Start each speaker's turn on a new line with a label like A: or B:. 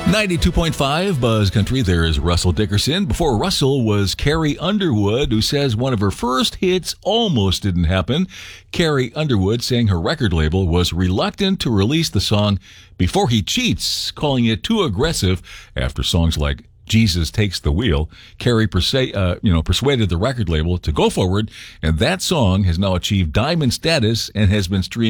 A: 92.5 Buzz Country, there is Russell Dickerson. Before Russell was Carrie Underwood, who says one of her first hits almost didn't happen. Carrie Underwood saying her record label was reluctant to release the song Before He Cheats, calling it too aggressive after songs like Jesus Takes the Wheel. Carrie persuaded the record label to go forward, and that song has now achieved diamond status and has been streamed